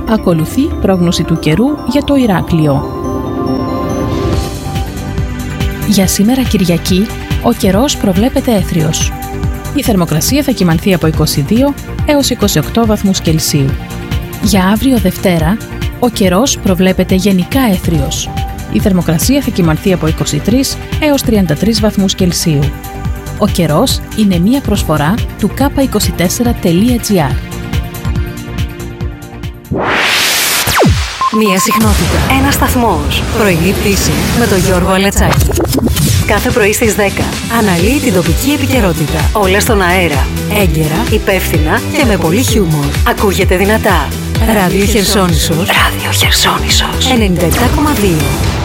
Ακολουθεί πρόγνωση του καιρού για το Ηράκλειο. Για σήμερα Κυριακή, ο καιρός προβλέπεται έθριος. Η θερμοκρασία θα κυμανθεί από 22 έως 28 βαθμούς Κελσίου. Για αύριο Δευτέρα, ο καιρός προβλέπεται γενικά έθριος. Η θερμοκρασία θα κυμανθεί από 23 έως 33 βαθμούς Κελσίου. Ο καιρός είναι μία προσφορά του k24.gr. Μία συχνότητα, ένας σταθμός. Πρωινή πτήση με τον Γιώργο Αλετσάκη. Κάθε πρωί στις 10 αναλύει την τοπική επικαιρότητα. Όλα στον αέρα. Έγκαιρα, υπεύθυνα και με πολύ χιούμορ. Ακούγεται δυνατά. Ράδιο Χερσόνησος. 97,2.